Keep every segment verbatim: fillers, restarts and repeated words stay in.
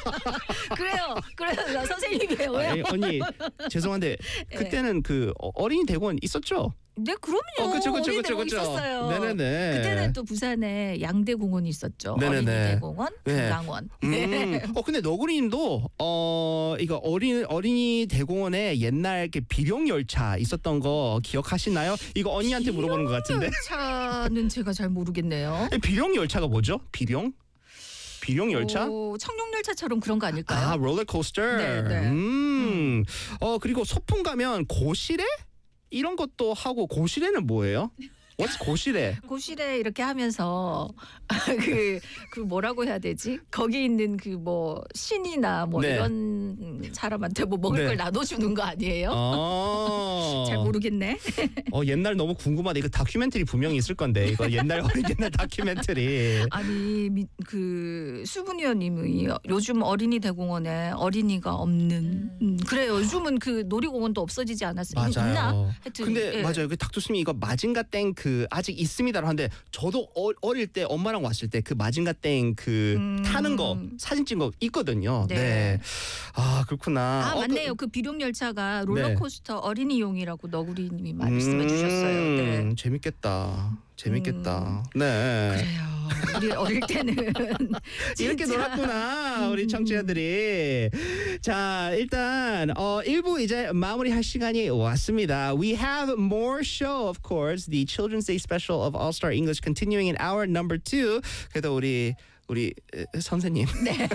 그래요. 그래요. 선생님이에요. 아니, 언니 죄송한데 그때는 그 어린이 대공원 있었죠? 네, 그럼요. 어, 그쵸, 그쵸, 어린이 그쵸, 대공원 그쵸. 있었어요. 네네네. 그때는 또 부산에 양대공원이 있었죠. 네네네. 어린이 대공원, 네. 금강원. 음. 어 근데 너구리님도 어 이거 어린 어린이 대공원에 옛날 이렇게 비룡 열차 있었던 거 기억하시나요? 이거 언니한테 물어보는 것 같은데. 열차는 제가 잘 모르겠네요. 비룡 열차가 뭐죠? 비룡? 비룡 열차? 오, 청룡열차처럼 그런 거 아닐까요? 아 롤러코스터. 네, 네. 음. 어 그리고 소풍 가면 고시래? 이런 것도 하고 고시래는 뭐예요? What's 고시래? 고실에 이렇게 하면서 그, 그 뭐라고 해야 되지? 거기 있는 그 뭐 신이나 뭐 네. 이런 사람한테 뭐 먹을 네. 걸 나눠주는 거 아니에요? 아. 잘 모르겠네. 어 옛날 너무 궁금하다. 이거 다큐멘터리 분명히 있을 건데 이거 옛날 옛날 다큐멘터리. 아니 미, 그 수분위원님이 요즘 어린이 대공원에 어린이가 없는 음, 그래요. 요즘은 그 놀이공원도 없어지지 않았어요. 이거 있나? 맞아요. 하여튼, 근데 예. 맞아요. 그 닥터스미 이거 마징가 땡 그 아직 있습니다라고 하는데 저도 어, 어릴 때 엄마랑 왔을 때 그 마징가 땡 그 음. 타는 거 사진 찍은 거 있거든요. 네. 네. 아 그렇구나. 아 어, 맞네요. 그, 그 비룡 열차가 롤러코스터 어린이용이라고 너구리님이 말씀해 주셨어요. 음, 네. 재밌겠다. 재밌겠다. 음. 네. 그래요. 우리 어릴 때는 이렇게 진짜. 놀았구나 우리 청취자들이. 자 일단 어, 일 부 이제 마무리할 시간이 왔습니다. We have more show of course. The Children's Day special of All Star English continuing in hour number two. 그래도 우리 우리 에, 선생님 네.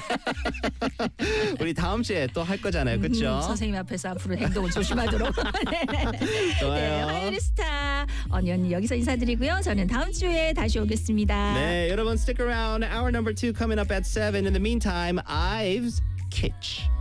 우리 다음 주에 또 할 거잖아요. 그렇죠? 음, 선생님 앞에서 앞으로 행동을 조심하도록. 네. 좋아요. 네, 화요일 스타 언니 언니 여기서 인사드리고요. 저는 다음 주에 다시 오겠습니다. 네, 여러분 stick around. Hour number two coming up at seven. In the meantime, Ives Kitsch.